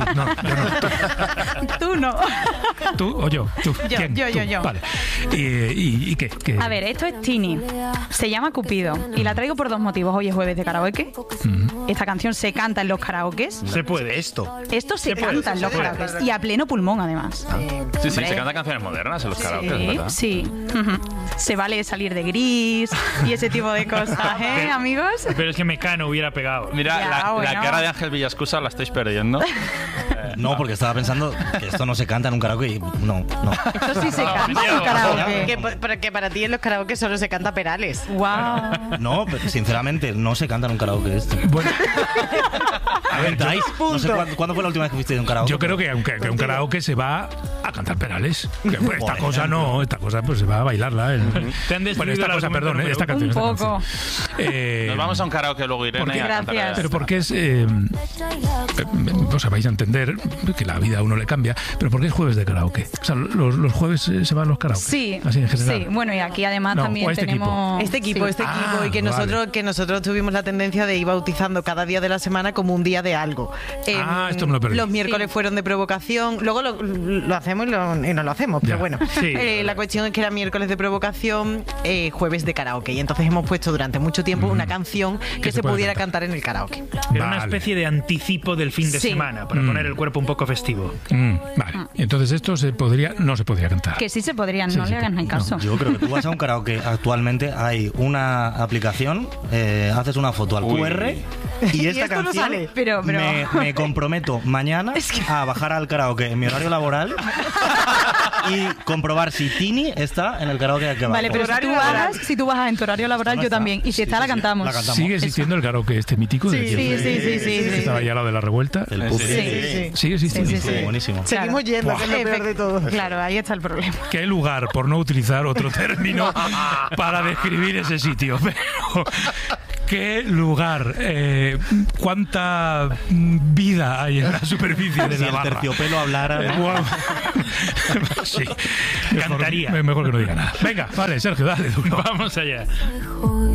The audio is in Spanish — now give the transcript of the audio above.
no, yo no. Tú no. ¿Tú o yo? ¿Tú? Yo, ¿Quién? yo, ¿Tú? yo, yo. Vale. ¿Y qué? A ver, esto es Tini. Se llama Cupido. Y la traigo por dos motivos. Hoy es jueves de karaoke. Esta canción se canta en los karaokes. Se puede esto. Esto se canta en los karaokes. Y a pleno pulmón, además. Sí, se cantan canciones modernas en los karaoke, ¿verdad? Sí. Se vale salir de Gris y ese tipo de cosas, ¿eh, amigos? Pero es que Mecano hubiera pegado. Mira, Ya, la bueno. cara de Ángel Villascusa la estáis perdiendo. No, porque estaba pensando que esto no se canta en un karaoke y no. Esto sí se canta en karaoke. Que para ti en los karaoke solo se canta Perales. Wow. No, pero sinceramente, no se canta en un karaoke esto. Bueno, A ver, no sé cuándo fue la última vez que fuiste de un karaoke. yo creo que aunque un karaoke se va a cantar Perales. Que, pues, esta cosa no, esta cosa pues se va a bailarla. Te han destruido Bueno, esta el cosa, argumento perdón, número esta uno. canción. Un esta poco. canción. Nos vamos a un karaoke luego, Irene. ¿por qué? a cantar Gracias. Pero porque es... o sea, vais a entender que la vida a uno le cambia, pero porque es jueves de karaoke. O sea, los jueves se van los karaoke. Sí, así en general. sí. Bueno, y aquí además No, también o este tenemos... Este equipo, Sí. y que nosotros tuvimos la tendencia de ir bautizando cada día de la semana como un día de algo. Esto me lo perdí. Los miércoles Sí. fueron de provocación, luego lo hacemos y no lo hacemos, Ya. pero bueno. Sí. La cuestión es que era miércoles de provocación, jueves de karaoke, y entonces hemos puesto durante mucho tiempo una canción que se puede pudiera cantar. cantar en el karaoke. Era una Vale. especie de anticipo del fin de Sí. semana, para poner el cuerpo un poco festivo. Vale. Entonces esto no se podría cantar. Que sí se podrían, Sí, no sí, le hagan ni caso. Yo creo que tú vas a un karaoke actualmente, hay una aplicación, haces una foto al Uy. QR y esta esto no canción sale. Pero- Me comprometo mañana a bajar al karaoke en mi horario laboral y comprobar si Tini está en el karaoke de aquí abajo. Vale, pero si tú bajas en tu horario laboral, No yo está. también. Y si está, la cantamos. La cantamos. ¿Sigue existiendo el karaoke este mítico? Sí, de sí, que estaba allá al lado de la revuelta. El pub. Sí. Sigue existiendo. Sí, sí, sí. Buenísimo. Seguimos yendo, que es lo peor de todo. Claro, ahí está el problema. ¿Qué lugar, por no utilizar otro término, para describir ese sitio? Pero, ¿qué lugar? ¿Cuánta vida hay en la superficie de Si la el barra? terciopelo hablara. Guau. Sí. Cantaría. Mejor que no diga nada. Venga, vale, Sergio, dale tú. Vamos allá.